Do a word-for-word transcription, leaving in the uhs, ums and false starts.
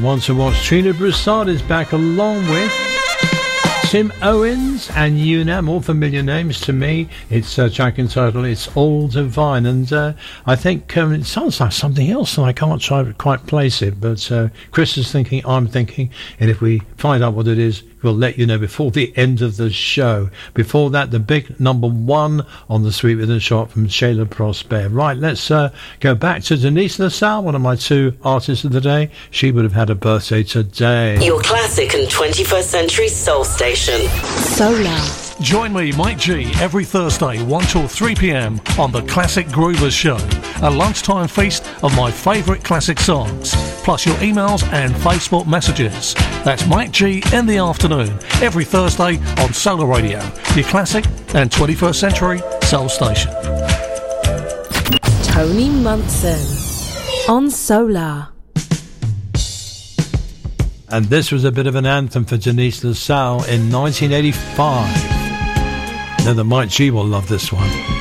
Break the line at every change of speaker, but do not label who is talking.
want to watch. Trina Broussard is back along with Tim Owens and Una, more familiar names to me. It's a track entitled It's All Divine, and uh, I think um, it sounds like something else and I can't try to quite place it, but uh, Chris is thinking, I'm thinking, and if we find out what it is, we'll let you know before the end of the show. Before that, the big number one on the Sweet Within Shot from Shayla Prosper. Right, let's uh, go back to Denise LaSalle, one of my two artists of the day. She would have had a birthday today.
Your classic and twenty-first century soul station.
Solar.
Join me, Mike G, every Thursday, one till three p.m. on the Classic Groovers Show, a lunchtime feast of my favourite classic songs, plus your emails and Facebook messages. That's Mike G in the afternoon, every Thursday on Solar Radio, your classic and twenty-first century soul station.
Tony Munson on Solar.
And this was a bit of an anthem for Denise LaSalle in nineteen eighty-five. Now that Mike G will love this one.